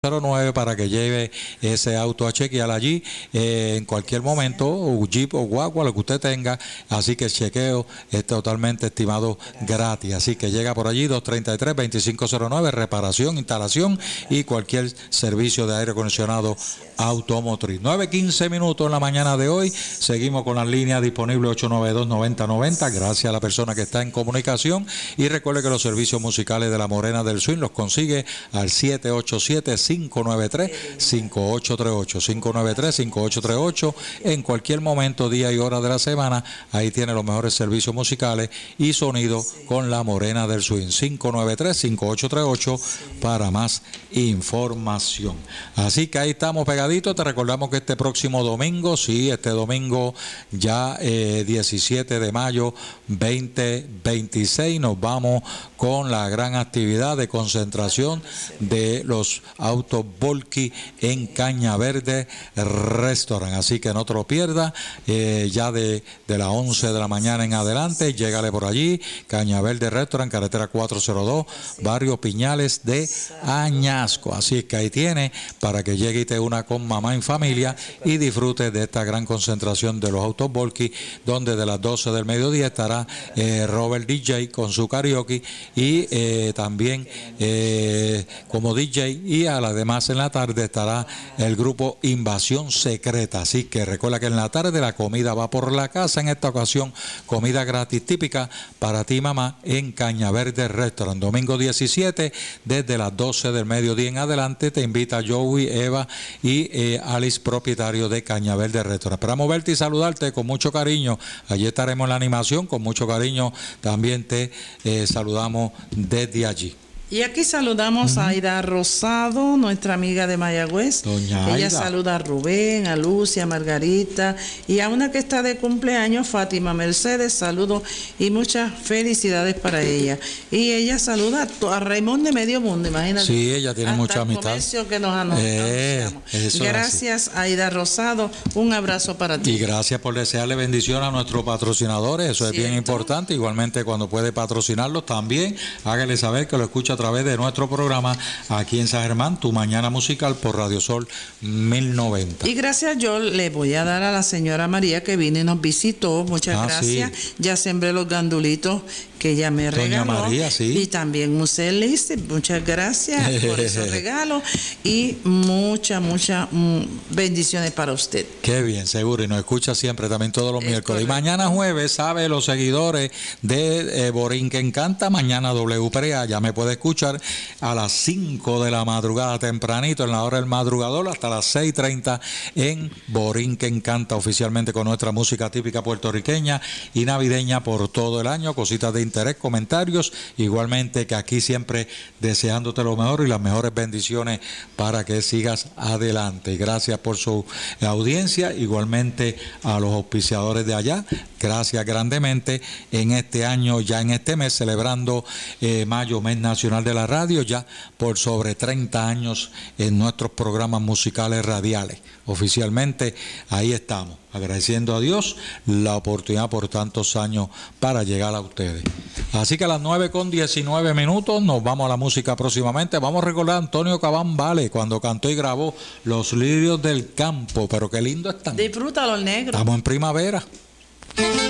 09 para que lleve ese auto a chequear allí en cualquier momento, o Jeep o guagua, lo que usted tenga. Así que el chequeo es totalmente estimado gratis. Así que llega por allí 233-2509, reparación, instalación y cualquier servicio de aire acondicionado automotriz. 9:15 minutos en la mañana de hoy. Seguimos con las líneas disponibles 892-9090. Gracias a la persona que está en comunicación. Y recuerde que los servicios musicales de la Morena del Swing los consigue al 787-593-5838. 593-5838. En cualquier momento, día y hora de la semana, ahí tiene los mejores servicios musicales y sonido con la Morena del Swing. 593-5838 para más información. Así que ahí estamos pegaditos. Te recordamos que este próximo domingo, este domingo ya 17 de mayo 2026, nos vamos con la gran actividad de concentración de los autos Volky en Caña Verde Restaurant. Así que no te lo pierdas, ya de las 11 de la mañana en adelante, llégale por allí, Caña Verde Restaurant, carretera 402, barrio Piñales de Añasco. Así es que ahí tiene para que llegue y te una con mamá en familia y disfrute de esta gran concentración de los autos Volky, donde de las 12 del mediodía estará Robert DJ con su karaoke y también como DJ, y a las demás en la tarde estará el grupo Invasión Secreta. Así que recuerda que en la tarde la comida va por la casa, en esta ocasión comida gratis típica para ti mamá en Caña Verde Restaurant. Domingo 17 desde las 12 del mediodía en adelante te invita Joey, Eva y Alice, propietario de Caña Verde Restaurant. Esperamos verte y saludarte con mucho cariño. Allí estaremos en la animación con mucho cariño. También te saludamos desde allí. Y aquí saludamos a Aida Rosado, nuestra amiga de Mayagüez. Doña Ella Aida saluda a Rubén, a Lucia, a Margarita y a una que está de cumpleaños, Fátima Mercedes. Saludos y muchas felicidades para ella. Y ella saluda a Raymond de Medio Mundo, imagínate. Sí, ella tiene mucha amistad. Comercio que nos anunciamos. Gracias, Aida Rosado. Un abrazo para ti. Y gracias por desearle bendición a nuestros patrocinadores. Eso es bien importante. Igualmente, cuando puede patrocinarlos, también hágale saber que lo escucha a través de nuestro programa aquí en San Germán, Tu Mañana Musical por Radio Sol 1090. Y gracias yo le voy a dar a la señora María que vino y nos visitó. Muchas gracias. Sí. Ya sembré los gandulitos que ella me regaló. Doña María, sí. Y también Muselice, muchas gracias por esos regalos y muchas bendiciones para usted. Qué bien, seguro, y nos escucha siempre también todos los miércoles. Correcto. Y mañana jueves, sabe, los seguidores de Borinquen Canta, mañana WPRA, ya me puede escuchar a las 5 de la madrugada tempranito, en la hora del madrugador, hasta las 6:30 en Borinquen Canta, oficialmente con nuestra música típica puertorriqueña y navideña por todo el año, cositas de interés, comentarios, igualmente que aquí siempre deseándote lo mejor y las mejores bendiciones para que sigas adelante. Y gracias por su audiencia, igualmente a los auspiciadores de allá, gracias grandemente en este año, ya en este mes, celebrando mayo, mes nacional de la radio, ya por sobre 30 años en nuestros programas musicales radiales. Oficialmente ahí estamos, agradeciendo a Dios la oportunidad por tantos años para llegar a ustedes. Así que a las 9:19 nos vamos a la música próximamente. Vamos a recordar a Antonio Cabán Vale cuando cantó y grabó Los Lirios del Campo, pero qué lindo están. Disfrútalo, el negro. Estamos en primavera.